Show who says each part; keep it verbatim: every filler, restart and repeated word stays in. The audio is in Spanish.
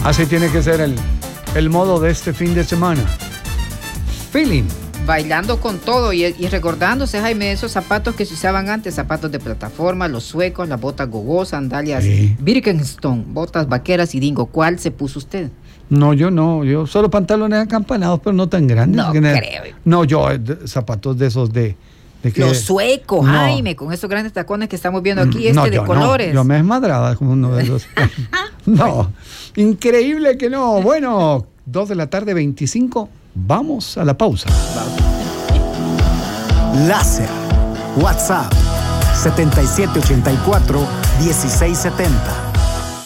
Speaker 1: Así tiene que ser el, el modo de este fin de semana. Feeling.
Speaker 2: Bailando con todo y, y recordándose, Jaime, esos zapatos que se usaban antes, zapatos de plataforma, los suecos, las botas gogos, sandalias sí. Birkenstock, botas vaqueras y dingo. ¿Cuál se puso usted?
Speaker 1: No, yo no, yo solo pantalones acampanados, pero no tan grandes.
Speaker 2: No creo.
Speaker 1: No, yo de, zapatos de esos de... de que,
Speaker 2: los suecos, no. Jaime, con esos grandes tacones que estamos viendo aquí, este no, de colores.
Speaker 1: No, yo me desmadraba como uno de esos. No, increíble que no. Bueno, dos de la tarde, veinticinco. Vamos a la pausa.
Speaker 3: Láser, WhatsApp, setenta y siete ochenta y cuatro, dieciséis setenta.